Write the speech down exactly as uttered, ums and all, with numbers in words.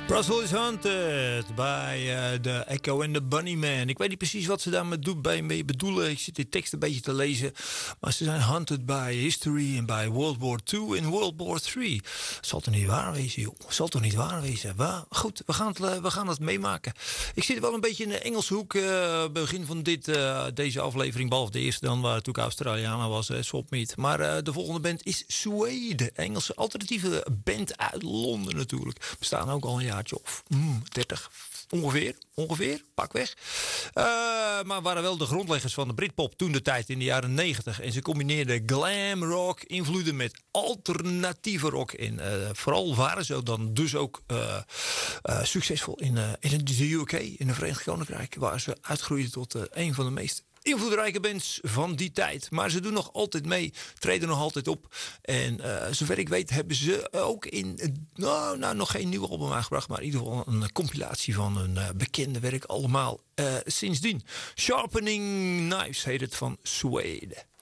Brussels is Haunted bij uh, de Echo and the Bunnymen. Ik weet niet precies wat ze daarmee do- bij mee bedoelen. Ik zit die tekst een beetje te lezen. Maar ze zijn haunted bij history en bij World War Two en World War Three. Zal toch niet waar wezen, joh? Zal toch niet waar wezen? Waar? Goed, we gaan, het, uh, we gaan het meemaken. Ik zit wel een beetje in de Engelse hoek. Uh, begin van dit, uh, deze aflevering. Behalve de eerste dan, waar natuurlijk Australiana was. Uh, Swapmeet. Maar uh, de volgende band is Suede. Engelse alternatieve band uit Londen natuurlijk. Bestaan ook al een jaartje of mm, dertig. Ongeveer, ongeveer, pakweg. Uh, maar waren wel de grondleggers van de Britpop toen de tijd in de jaren negentig. En ze combineerden glam rock invloeden met alternatieve rock. En uh, vooral waren ze dan dus ook uh, uh, succesvol in, uh, in de U K, in het Verenigd Koninkrijk. Waar ze uitgroeiden tot uh, een van de meest invloedrijke bands van die tijd. Maar ze doen nog altijd mee, treden nog altijd op. En uh, zover ik weet hebben ze ook in, uh, nou, nou nog geen nieuwe album aangebracht, maar in ieder geval een compilatie van hun uh, bekende werk allemaal uh, sindsdien. Sharpening Knives heet het van Suede.